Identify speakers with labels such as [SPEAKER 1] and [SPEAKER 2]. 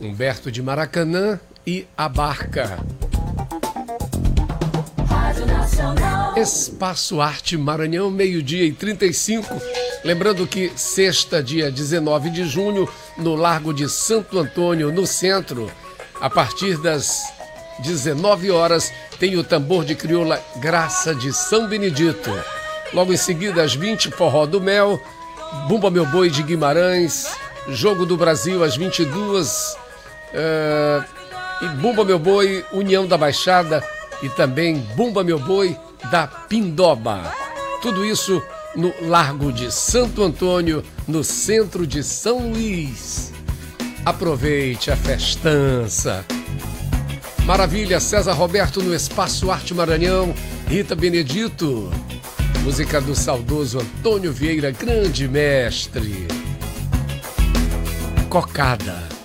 [SPEAKER 1] Humberto de Maracanã e A Barca. Espaço Arte Maranhão, 12h35. Lembrando que sexta, dia 19 de junho, no Largo de Santo Antônio, no centro, a partir das 19 horas, tem o tambor de crioula Graça de São Benedito. Logo em seguida, às 20, Forró do Mel, Bumba Meu Boi de Guimarães, Jogo do Brasil às 22, e Bumba Meu Boi, União da Baixada, e também Bumba Meu Boi da Pindoba. Tudo isso no Largo de Santo Antônio, no centro de São Luís. Aproveite a festança. Maravilha, César Roberto no Espaço Arte Maranhão, Rita Benedito. Música do saudoso Antônio Vieira, grande mestre. Cocada.